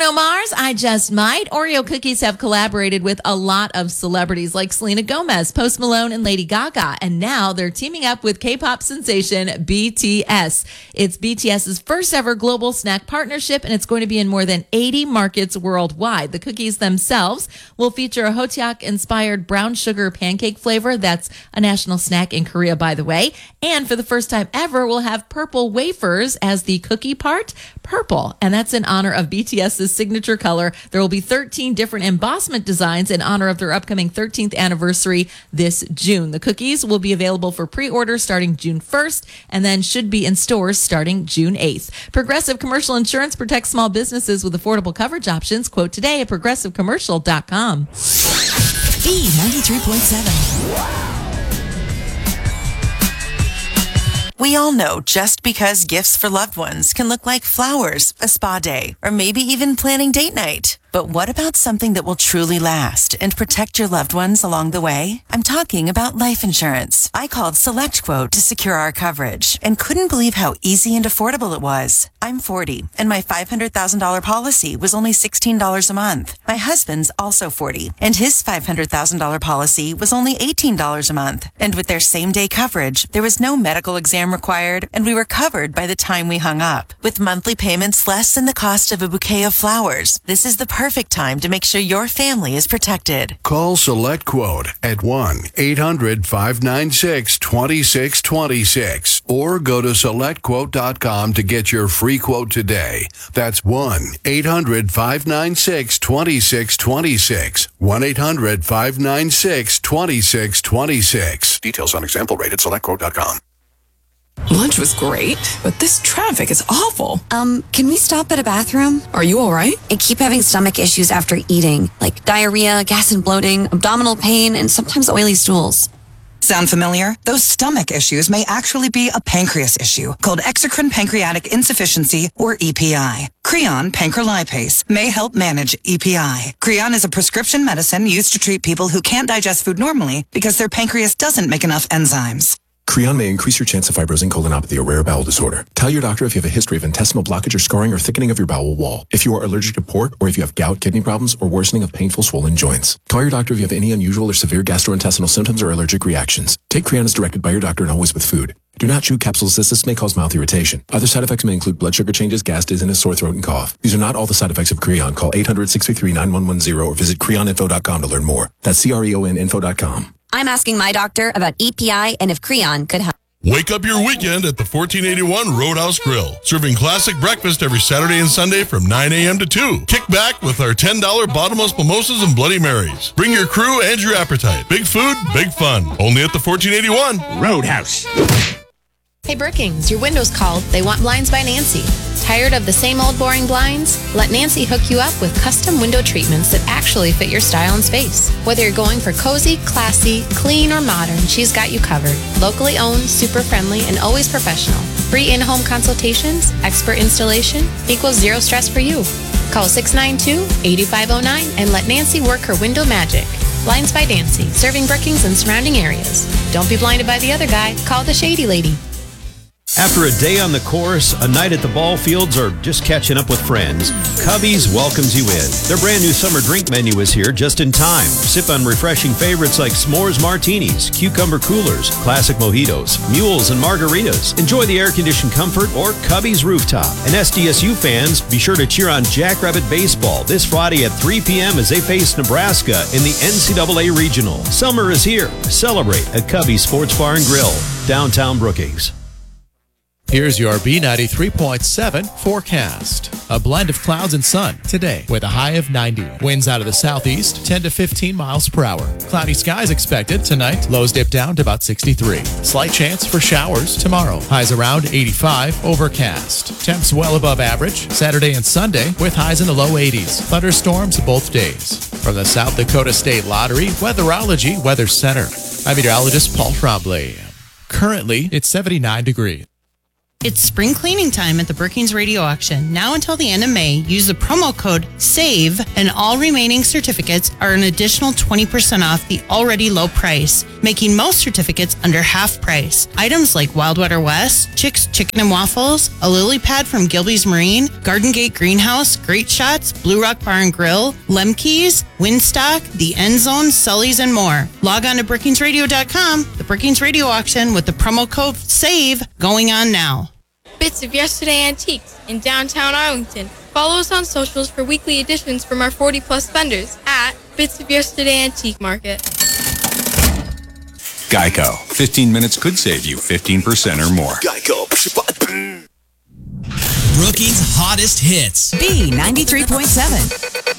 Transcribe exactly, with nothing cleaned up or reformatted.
Bruno Mars, I Just Might. Oreo cookies have collaborated with a lot of celebrities like Selena Gomez, Post Malone, and Lady Gaga. And now they're teaming up with K-pop sensation B T S. It's BTS's first ever global snack partnership, and it's going to be in more than eighty markets worldwide. The cookies themselves will feature a Hoteak-inspired brown sugar pancake flavor. That's a national snack in Korea, by the way. And for the first time ever, we'll have purple wafers as the cookie part. Purple. And that's in honor of B T S's signature color. There will be thirteen different embossment designs in honor of their upcoming thirteenth anniversary this June. The cookies will be available for pre-order starting June first and then should be in stores starting June eighth. Progressive Commercial Insurance protects small businesses with affordable coverage options. Quote today at progressive commercial dot com. B ninety-three point seven. We all know just because gifts for loved ones can look like flowers, a spa day, or maybe even planning date night. But what about something that will truly last and protect your loved ones along the way? I'm talking about life insurance. I called SelectQuote to secure our coverage and couldn't believe how easy and affordable it was. I'm forty, and my five hundred thousand dollars policy was only sixteen dollars a month. My husband's also forty, and his five hundred thousand dollars policy was only eighteen dollars a month. And with their same-day coverage, there was no medical exam required, and we were covered by the time we hung up. With monthly payments less than the cost of a bouquet of flowers, this is the perfect time to make sure your family is protected. Call SelectQuote at one eight hundred five nine six two six two six or go to select quote dot com to get your free quote today. That's one eight hundred five nine six two six two six. one eight hundred five nine six two six two six. Details on example rate at select quote dot com. Lunch was great, but this traffic is awful. Um, can we stop at a bathroom? Are you all right? I keep having stomach issues after eating, like diarrhea, gas and bloating, abdominal pain, and sometimes oily stools. Sound familiar? Those stomach issues may actually be a pancreas issue called exocrine pancreatic insufficiency, or E P I. Creon pancrelipase may help manage E P I. Creon is a prescription medicine used to treat people who can't digest food normally because their pancreas doesn't make enough enzymes. Creon may increase your chance of fibrosing colonopathy, a rare bowel disorder. Tell your doctor if you have a history of intestinal blockage or scarring or thickening of your bowel wall, if you are allergic to pork, or if you have gout, kidney problems, or worsening of painful swollen joints. Call your doctor if you have any unusual or severe gastrointestinal symptoms or allergic reactions. Take Creon as directed by your doctor and always with food. Do not chew capsules as this may cause mouth irritation. Other side effects may include blood sugar changes, gas, dizziness, sore throat, and cough. These are not all the side effects of Creon. Call eight hundred six three three nine one one zero or visit creon info dot com to learn more. That's C R E O N info dot com. I'm asking my doctor about E P I and if Creon could help. Wake up your weekend at the fourteen eighty-one Roadhouse Grill, serving classic breakfast every Saturday and Sunday from nine a.m. to two. Kick back with our ten dollars bottomless mimosas and Bloody Marys. Bring your crew and your appetite. Big food, big fun. Only at the fourteen eighty-one Roadhouse. Hey Brookings, your window's called. They want Blinds by Nancy. Tired of the same old boring blinds? Let Nancy hook you up with custom window treatments that actually fit your style and space. Whether you're going for cozy, classy, clean, or modern, she's got you covered. Locally owned, super friendly, and always professional. Free in-home consultations, expert installation, equals zero stress for you. Call six nine two, eight five zero nine and let Nancy work her window magic. Blinds by Nancy, serving Brookings and surrounding areas. Don't be blinded by the other guy. Call the Shady Lady. After a day on the course, a night at the ball fields, or just catching up with friends, Cubby's welcomes you in. Their brand new summer drink menu is here just in time. Sip on refreshing favorites like s'mores martinis, cucumber coolers, classic mojitos, mules, and margaritas. Enjoy the air-conditioned comfort or Cubby's rooftop. And S D S U fans, be sure to cheer on Jackrabbit Baseball this Friday at three p.m. as they face Nebraska in the N C double A Regional. Summer is here. Celebrate at Cubby's Sports Bar and Grill, downtown Brookings. Here's your B ninety-three point seven forecast. A blend of clouds and sun today with a high of ninety. Winds out of the southeast, ten to fifteen miles per hour. Cloudy skies expected tonight. Lows dip down to about sixty-three. Slight chance for showers tomorrow. Highs around eighty-five, overcast. Temps well above average Saturday and Sunday with highs in the low eighties. Thunderstorms both days. From the South Dakota State Lottery Weatherology Weather Center, I'm meteorologist Paul Trombley. Currently, it's seventy-nine degrees. It's spring cleaning time at the Brookings Radio Auction. Now until the end of May, use the promo code SAVE and all remaining certificates are an additional twenty percent off the already low price, making most certificates under half price. Items like Wildwater West, Chick's Chicken and Waffles, a lily pad from Gilby's Marine, Garden Gate Greenhouse, Great Shots, Blue Rock Bar and Grill, Lemke's, Windstock, The End Zone, Sully's, and more. Log on to brookings radio dot com, the Brookings Radio Auction with the promo code SAVE going on now. Bits of Yesterday Antiques in downtown Arlington. Follow us on socials for weekly editions from our forty plus vendors at Bits of Yesterday Antique Market. Geico. fifteen minutes could save you fifteen percent or more. Geico. Brookings' hottest hits. B ninety-three point seven.